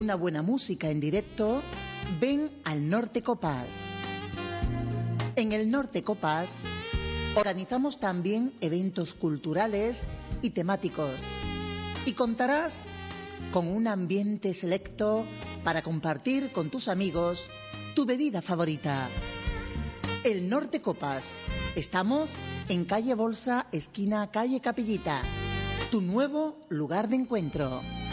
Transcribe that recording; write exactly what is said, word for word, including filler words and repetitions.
Una buena música en directo, ven al Norte Copas. En el Norte Copas organizamos también eventos culturales y temáticos y contarás con un ambiente selecto para compartir con tus amigos tu bebida favorita. El Norte Copas. Estamos en calle Bolsa, esquina calle Capillita, tu nuevo lugar de encuentro.